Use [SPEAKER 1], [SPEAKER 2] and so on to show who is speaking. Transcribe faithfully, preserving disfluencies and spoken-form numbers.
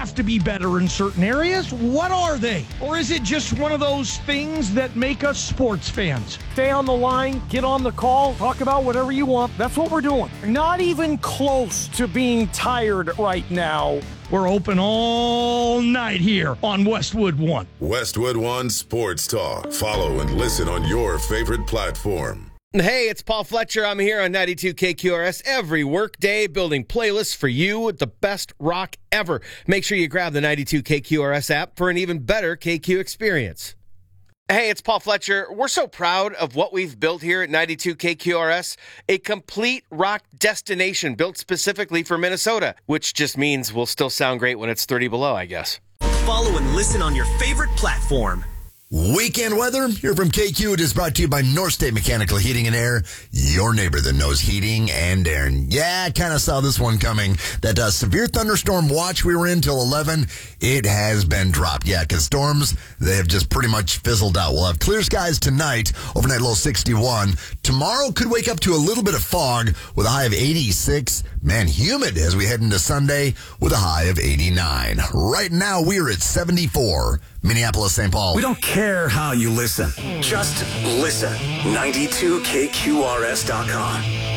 [SPEAKER 1] have to be better in certain areas. What are they? Or is it just one of those things that make us sports fans? Stay on the line, get on the call, talk about whatever you want. That's what we're doing. Not even close to being tired right now. We're open all night here on Westwood One.
[SPEAKER 2] Westwood One Sports Talk. Follow and listen on your favorite platform.
[SPEAKER 3] Hey, it's Paul Fletcher. I'm here on ninety-two K Q R S every workday, building playlists for you with the best rock ever. Make sure you grab the ninety-two K Q R S app for an even better K Q experience. Hey, it's Paul Fletcher. We're so proud of what we've built here at ninety-two K Q R S, a complete rock destination built specifically for Minnesota, which just means we'll still sound great when it's thirty below, I guess.
[SPEAKER 4] Follow and listen on your favorite platform.
[SPEAKER 5] Weekend weather here from K Q. It is brought to you by North State Mechanical Heating and Air, your neighbor that knows heating and air. And yeah, I kind of saw this one coming. That uh, severe thunderstorm watch we were in till eleven, it has been dropped. Yeah, because storms, they have just pretty much fizzled out. We'll have clear skies tonight, overnight low sixty-one. Tomorrow could wake up to a little bit of fog with a high of eighty-six. Man, humid as we head into Sunday with a high of eighty-nine. Right now, we're at seventy-four. Minneapolis, Saint Paul.
[SPEAKER 4] We don't care how you listen. Just listen. ninety-two K Q R S dot com.